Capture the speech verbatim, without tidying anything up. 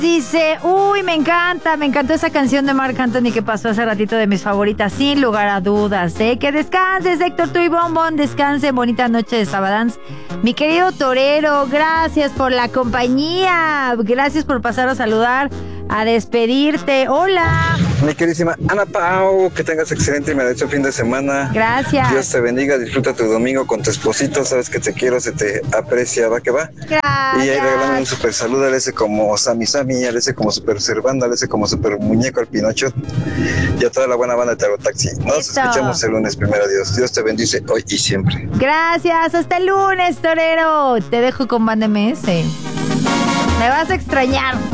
Dice, uy, me encanta, me encantó esa canción de Marc Anthony que pasó hace ratito, de mis favoritas, sin lugar a dudas, ¿eh? Que descanses, Héctor, tú y Bombón, descansen, bonita noche de Sabadance. Mi querido torero, gracias por la compañía, gracias por pasar a saludar, a despedirte. Hola. Mi queridísima Ana Pau, que tengas excelente y merecido fin de semana. Gracias. Dios te bendiga, disfruta tu domingo con tu esposito, sabes que te quiero, se te aprecia, va que va. Gracias. Y ahí regalando un super saludo, al ese como Sammy Sammy, al ese como Super Servando, al ese como Super Muñeco, al Pinocho, y a toda la buena banda de Tago Taxi. Nos Listo. escuchamos el lunes, primero Dios. Dios te bendice hoy y siempre. Gracias, hasta el lunes, torero. Te dejo con Banda M S. Me vas a extrañar.